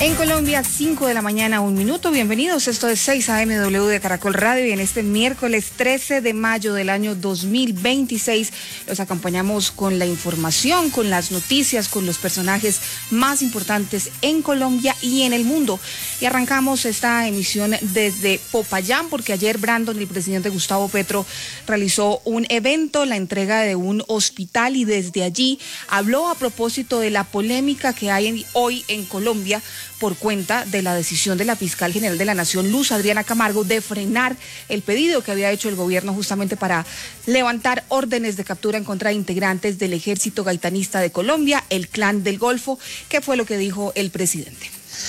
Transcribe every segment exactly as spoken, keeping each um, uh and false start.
En Colombia, cinco de la mañana, un minuto. Bienvenidos, esto es seis A M W de Caracol Radio y en este miércoles trece de mayo del año dos mil veintiséis los acompañamos con la información, con las noticias, con los personajes más importantes en Colombia y en el mundo. Y arrancamos esta emisión desde Popayán porque ayer Brandon, el presidente Gustavo Petro, realizó un evento, la entrega de un hospital y desde allí habló a propósito de la polémica que hay hoy en Colombia por cuenta de la decisión de la fiscal general de la Nación, Luz Adriana Camargo, de frenar el pedido que había hecho el gobierno justamente para levantar órdenes de captura en contra de integrantes del Ejército Gaitanista de Colombia, el Clan del Golfo. ¿Qué fue lo que dijo el presidente?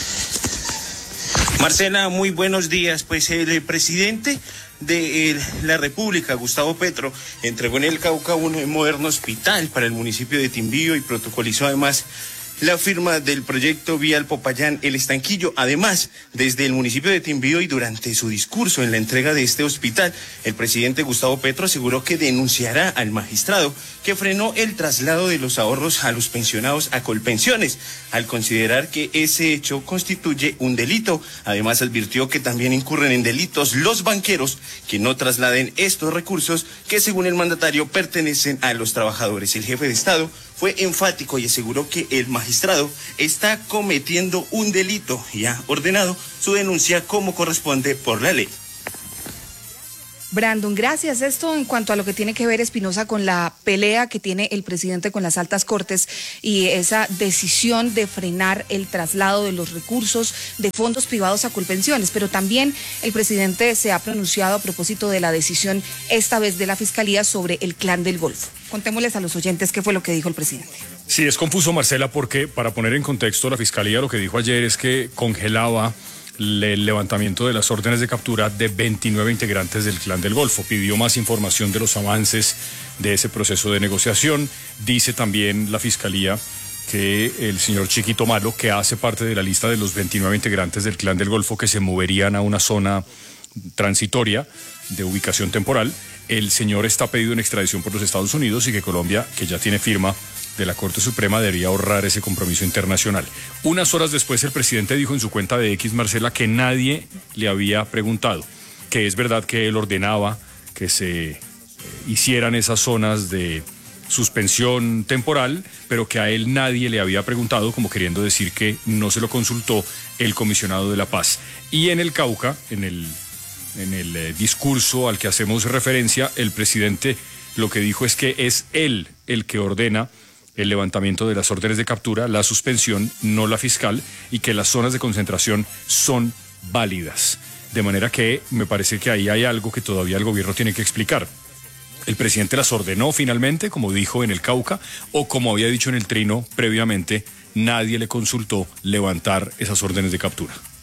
Marcela, muy buenos días. Pues el presidente de la República, Gustavo Petro, entregó en el Cauca un moderno hospital para el municipio de Timbío y protocolizó además la firma del proyecto Vial Popayán El Estanquillo. Además, desde el municipio de Timbío y durante su discurso en la entrega de este hospital, el presidente Gustavo Petro aseguró que denunciará al magistrado que frenó el traslado de los ahorros a los pensionados a Colpensiones, al considerar que ese hecho constituye un delito. Además, advirtió que también incurren en delitos los banqueros que no trasladen estos recursos que, según el mandatario, pertenecen a los trabajadores. El jefe de Estado fue enfático y aseguró que el magistrado está cometiendo un delito y ha ordenado su denuncia como corresponde por la ley. Brandon, gracias. Esto en cuanto a lo que tiene que ver, Espinosa, con la pelea que tiene el presidente con las altas cortes y esa decisión de frenar el traslado de los recursos de fondos privados a Colpensiones, pero también el presidente se ha pronunciado a propósito de la decisión, esta vez de la Fiscalía, sobre el Clan del Golfo. Contémosles a los oyentes qué fue lo que dijo el presidente. Sí, es confuso, Marcela, porque para poner en contexto, la Fiscalía lo que dijo ayer es que congelaba el levantamiento de las órdenes de captura de veintinueve integrantes del Clan del Golfo. Pidió más información de los avances de ese proceso de negociación. Dice también la Fiscalía que el señor Chiquito Malo, que hace parte de la lista de los veintinueve integrantes del Clan del Golfo que se moverían a una zona transitoria de ubicación temporal, el señor está pedido en extradición por los Estados Unidos y que Colombia, que ya tiene firma de la Corte Suprema, debería ahorrar ese compromiso internacional. Unas horas después, el presidente dijo en su cuenta de X, Marcela, que nadie le había preguntado, que es verdad que él ordenaba que se eh, hicieran esas zonas de suspensión temporal, pero que a él nadie le había preguntado, como queriendo decir que no se lo consultó el comisionado de la paz. Y en el Cauca, en el, en el eh, discurso al que hacemos referencia, el presidente lo que dijo es que es él el que ordena el levantamiento de las órdenes de captura, la suspensión, no la fiscal, y que las zonas de concentración son válidas. De manera que me parece que ahí hay algo que todavía el gobierno tiene que explicar. ¿El presidente las ordenó finalmente, como dijo en el Cauca, o como había dicho en el Trino previamente, nadie le consultó levantar esas órdenes de captura?